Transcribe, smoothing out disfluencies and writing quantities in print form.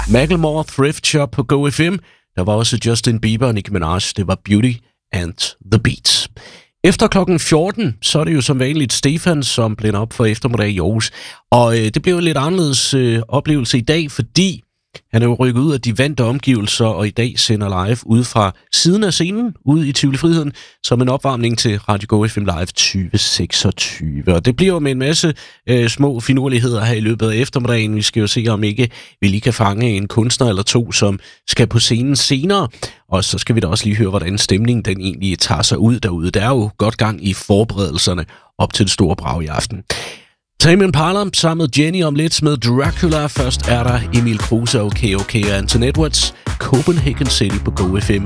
Macklemore, Thrift Shop på Go FM. Der var også Justin Bieber og Nicki Minaj. Det var Beauty and the Beats. Efter klokken 14, så er det jo som vanligt Stefan, som blænder op for eftermiddag i Aarhus. Og det blev en lidt anderledes oplevelse i dag, fordi han er jo rykket ud af de vante omgivelser, og i dag sender live ude fra siden af scenen, ude i Tivoli Friheden, som en opvarmning til Radio Go FM Live 2026. Og det bliver jo med en masse små finurligheder her i løbet af eftermiddagen. Vi skal jo se, om ikke vi lige kan fange en kunstner eller to, som skal på scenen senere. Og så skal vi da også lige høre, hvordan stemningen den egentlig tager sig ud derude. Der er jo godt gang i forberedelserne op til det store brag i aften. Tame Impala sammen med Jenny om lidt med Dracula. Først er der Emil Kruse og OK og Anton Edwards, Copenhagen City på Go FM.